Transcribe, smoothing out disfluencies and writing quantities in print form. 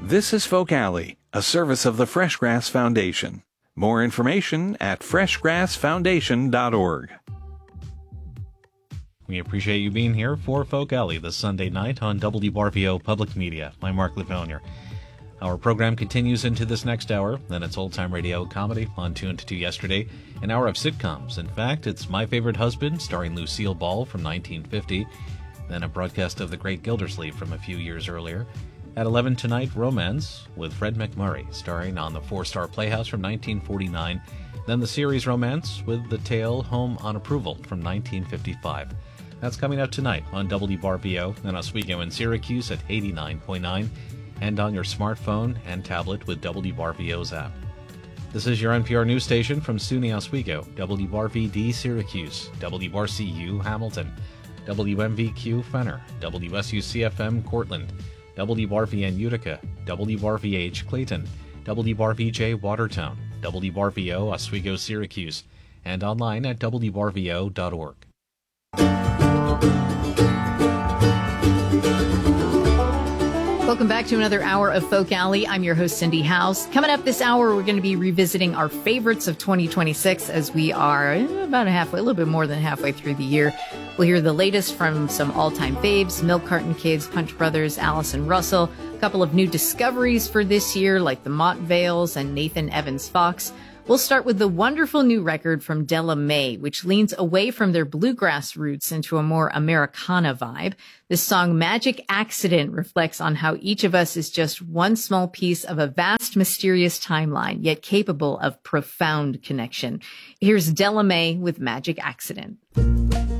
This is Folk Alley, a service of the Freshgrass Foundation. More information at freshgrassfoundation.org. We appreciate you being here for Folk Alley this Sunday night on WRVO Public Media. I'm Mark Lefonier. Our program continues into this next hour, then it's old-time radio comedy on 2 and 2 yesterday, an hour of sitcoms. In fact, it's My Favorite Husband, starring Lucille Ball from 1950, then a broadcast of The Great Gildersleeve from a few years earlier. At 11 tonight, Romance with Fred MacMurray, starring on the Four-Star Playhouse from 1949. Then the series Romance with The Tale Home on Approval from 1955. That's coming out tonight on WRVO and Oswego in Syracuse at 89.9 and on your smartphone and tablet with WRVO's app. This is your NPR news station from SUNY Oswego, WRVD Syracuse, WRCU Hamilton, WMVQ Fenner, WSUCFM Cortland, WRVN Utica, WRVH Clayton, WRVJ Watertown, WRVO Oswego Syracuse, and online at WRVO.org. Welcome back to another hour of Folk Alley. I'm your host, Cindy House. Coming up this hour, we're going to be revisiting our favorites of 2026 as we are about a little bit more than halfway through the year. We'll hear the latest from some all-time faves, Milk Carton Kids, Punch Brothers, Allison Russell, a couple of new discoveries for this year like the Mott Vales and Nathan Evans Fox. We'll start with the wonderful new record from Della Mae, which leans away from their bluegrass roots into a more Americana vibe. This song, Magic Accident, reflects on how each of us is just one small piece of a vast, mysterious timeline, yet capable of profound connection. Here's Della Mae with Magic Accident.